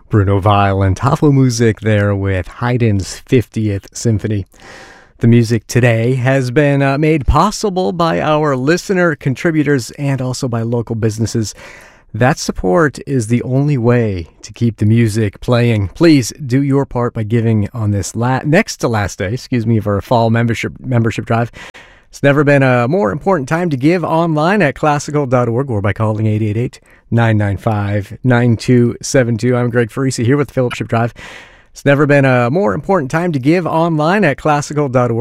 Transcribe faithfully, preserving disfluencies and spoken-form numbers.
Bruno Weil and Tafel Music there with Haydn's fiftieth Symphony. The music today has been uh, made possible by our listener contributors and also by local businesses. That support is the only way to keep the music playing. Please do your part by giving on this la- next to last day, excuse me, for a fall membership membership drive. It's never been a more important time to give online at classical dot org or by calling eight eight eight, nine nine five, nine two seven two. I'm Greg Farisi here with Fellowship Drive. It's never been a more important time to give online at classical dot org.